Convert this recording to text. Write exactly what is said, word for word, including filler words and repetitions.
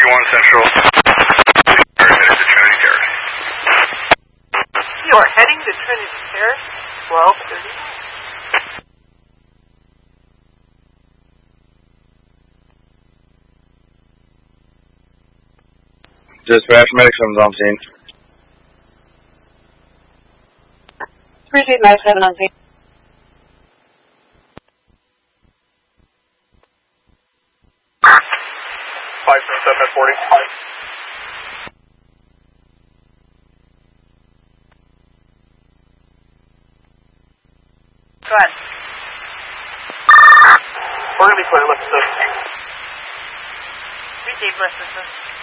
one Central. You are heading to Trinity Terrace, twelve thirty. Dispatch, medic seven's on scene. three two nine seven on scene. five seven seven at forty. Go ahead. We're going to be clear, let's assist. Receive, let's assist.